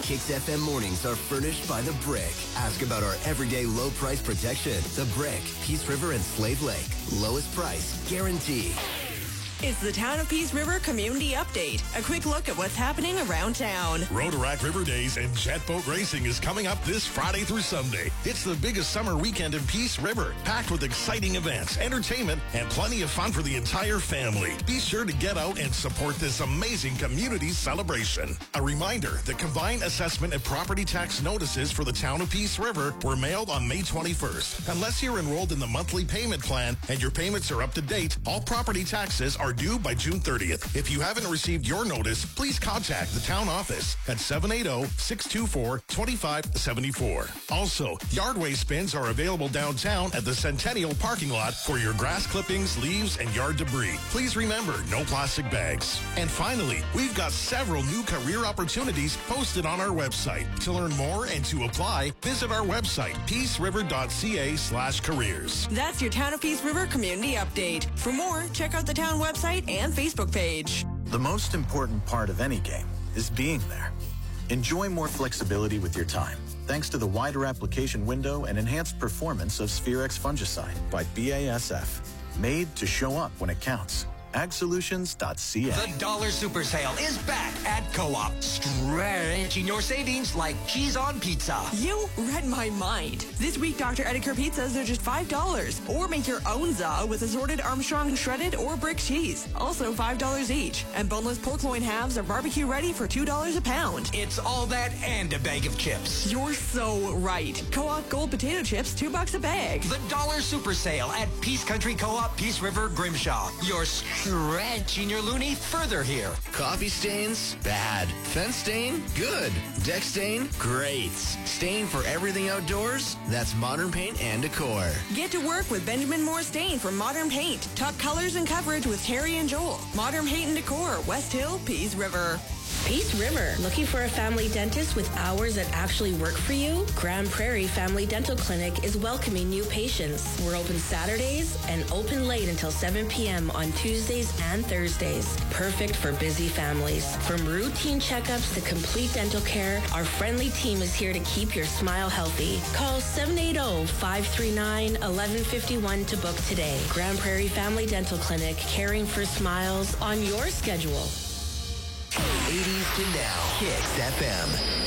Kicks FM mornings are furnished by The Brick. Ask about our everyday low price protection. The Brick, Peace River and Slave Lake. Lowest price, guaranteed. It's the Town of Peace River Community Update. A quick look at what's happening around town. Rotaract River Days and Jet Boat Racing is coming up this Friday through Sunday. It's the biggest summer weekend in Peace River, packed with exciting events, entertainment, and plenty of fun for the entire family. Be sure to get out and support this amazing community celebration. A reminder, the combined assessment and property tax notices for the Town of Peace River were mailed on May 21st. Unless you're enrolled in the monthly payment plan and your payments are up to date, all property taxes are due by June 30th. If you haven't received your notice, please contact the town office at 780-624-2574. Also, yard waste spins are available downtown at the Centennial parking lot for your grass clippings, leaves, and yard debris. Please remember, no plastic bags. And finally, we've got several new career opportunities posted on our website. To learn more and to apply, visit our website, peaceriver.ca/careers. That's your Town of Peace River Community Update. For more, check out the town website and Facebook page. The most important part of any game is being there. Enjoy more flexibility with your time, thanks to the wider application window and enhanced performance of Spherex fungicide by BASF. Made to show up when it counts. AgSolutions.ca. The Dollar Super Sale is back at Co-op. Stretching your savings like cheese on pizza. You read my mind. This week, Dr. Edgar pizzas are just $5. Or make your own za with assorted Armstrong shredded or brick cheese. Also $5 each. And boneless pork loin halves are barbecue ready for $2 a pound. It's all that and a bag of chips. You're so right. Co-op Gold potato chips, $2 a bag. The Dollar Super Sale at Peace Country Co-op, Peace River, Grimshaw. Your stretching your loony further here. Coffee stains? Bad. Fence stain? Good. Deck stain? Great. Stain for everything outdoors? That's Modern Paint and Decor. Get to work with Benjamin Moore Stain from Modern Paint. Top colors and coverage with Terry and Joel. Modern Paint and Decor, West Hill, Peace River. Peace River. Looking for a family dentist with hours that actually work for you? Grand Prairie Family Dental Clinic is welcoming new patients. We're open Saturdays and open late until 7 p.m. on Tuesdays and Thursdays. Perfect for busy families. From routine checkups to complete dental care, our friendly team is here to keep your smile healthy. Call 780-539-1151 to book today. Grand Prairie Family Dental Clinic, caring for smiles on your schedule. 80s to now. Kicks FM.